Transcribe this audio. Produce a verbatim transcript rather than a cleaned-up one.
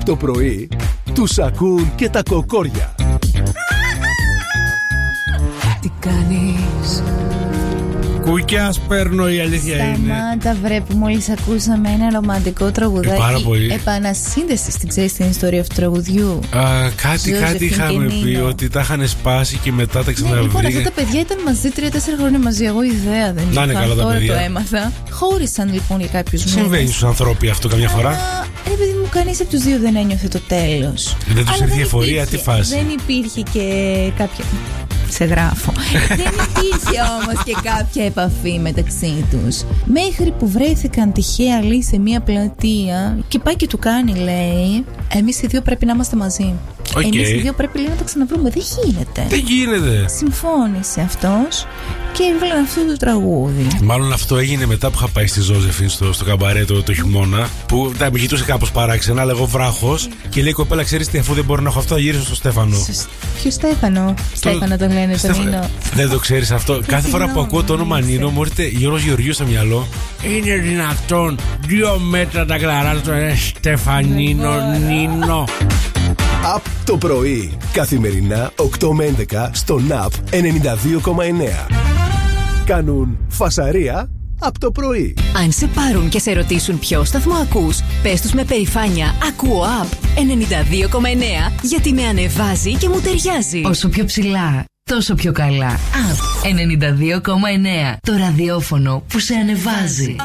το πρωί τους ακούν και τα κοκόρια. Τι κάνεις? Κουκιά παίρνω, η αλήθεια είναι. Σταμάτα βρε, που μόλις ακούσαμε ένα ρομαντικό τραγουδάκι. Ε, πάρα πολύ. Επανασύνδεση, την ξέρεις την ιστορία αυτού του τραγουδιού? Α, κάτι, κάτι είχαμε πει ότι τα είχαν σπάσει και μετά τα ξαναβρήκαν. Ναι, λοιπόν, αυτά τα παιδιά ήταν μαζί τρία τέσσερα χρόνια μαζί. Εγώ ιδέα δεν είχα. Να είναι καλά τα Τώρα παιδιά. το έμαθα. Χώρισαν λοιπόν για κάποιους μήνες. Συμβαίνει στους ανθρώποι αυτό καμιά φορά. Αλλά, ρε παιδί μου, κανείς από τους δύο δεν ένιωθε το τέλος. Δεν τους ήρθε η εφορία, υπήρχε, τι φάση. Δεν υπήρχε και κάποια. Σε γράφω. Δεν υπήρχε όμως και κάποια επαφή μεταξύ τους. Μέχρι που βρέθηκαν τυχαία, λέει, σε μια πλατεία και πάει και του κάνει, λέει, εμείς οι δύο πρέπει να είμαστε μαζί. Okay. Εμείς οι δύο πρέπει, λέει, να τα ξαναβρούμε. Δεν γίνεται. Δεν γίνεται. Συμφώνησε αυτός και έβγαλε αυτό το τραγούδι. Μάλλον αυτό έγινε μετά που είχα πάει στη Ζώζεφιν στο, στο καμπαρέτο το χειμώνα. Που τα με κοιτούσε κάπως παράξενα, αλλά εγώ βράχος. Και λέει, κοπέλα, ξέρεις τι, αφού δεν μπορώ να έχω αυτό, θα γυρίσω στο Στέφανο. Ποιο Στέφανο? Στέφανο τον λένε, τον Νίνο. Δεν το ξέρεις αυτό? Κάθε φορά που ακούω το όνομα Νίνο, μου έρχεται Γιώργος Γεωργίου στο μυαλό. Είναι δυνατόν δύο μέτρα τα κλαρά του Στεφανίνο Νίνο. Απ' το πρωί, καθημερινά οκτώ με έντεκα στο ΝΑΠ ενενήντα δύο κόμμα εννέα. Κάνουν φασαρία απ' το πρωί. Αν σε πάρουν και σε ρωτήσουν ποιο σταθμό ακούς, πες τους με περηφάνεια, ακούω Απ' ενενήντα δύο κόμμα εννέα, γιατί με ανεβάζει και μου ταιριάζει. Όσο πιο ψηλά, τόσο πιο καλά. Απ' ενενήντα δύο κόμμα εννέα, το ραδιόφωνο που σε ανεβάζει.